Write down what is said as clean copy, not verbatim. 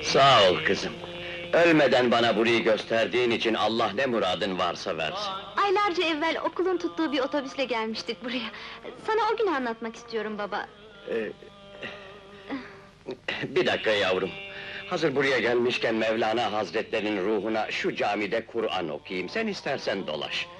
Sağ ol kızım. Ölmeden bana burayı gösterdiğin için Allah ne muradın varsa versin. Aylarca evvel okulun tuttuğu bir otobüsle gelmiştik buraya. Sana o günü anlatmak istiyorum baba. Bir dakika yavrum. Hazır buraya gelmişken Mevlana Hazretlerinin ruhuna şu camide Kur'an okuyayım. Sen istersen dolaş.